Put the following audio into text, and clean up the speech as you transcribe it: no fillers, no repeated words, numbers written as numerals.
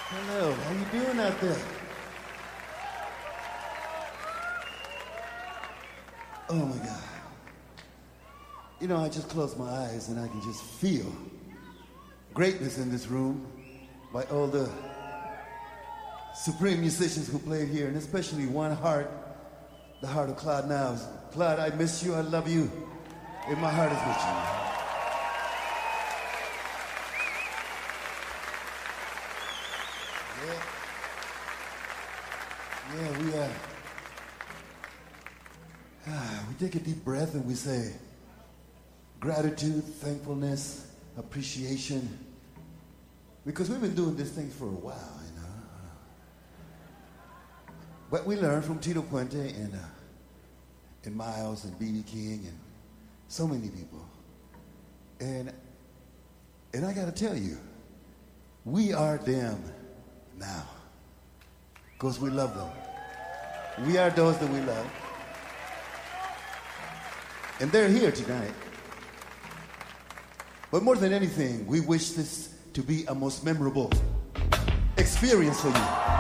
Hello, how you doing out there? Oh my God. You know, I just close my eyes and I can just feel greatness in this room by all the supreme musicians who played here, and especially one heart, the heart of Claude Niles. Claude, I miss you, I love you, and my heart is with you. We take a deep breath and we say gratitude, thankfulness, appreciation, because we've been doing this thing for a while, you know. But we learned from Tito Puente and Miles and B.B. King and so many people. And I got to tell you, we are them now because we love them. We are those that we love. And they're here tonight. But more than anything, we wish this to be a most memorable experience for you.